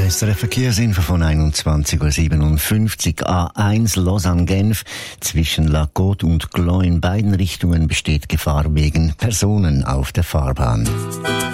SRF Verkehrsinfo von 21:57 Uhr. A1 Lausanne-Genf zwischen La Côte und Gland in beiden Richtungen besteht Gefahr wegen Personen auf der Fahrbahn.